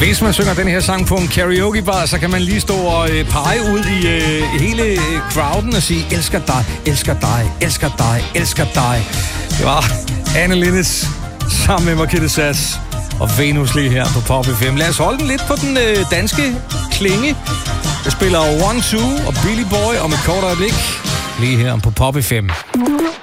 Hvis man synger den her sang på en karaokebar, så kan man lige stå og pege ud i hele crowden og sige, elsker dig, elsker dig, elsker dig, elsker dig. Det var Anne Linnet sammen med Markette Sass og Venus lige her på Pop FM. Lad os holde den lidt på den danske klinge. Jeg spiller One Two og Billy Boy om et kort øjeblik lige her på Pop FM.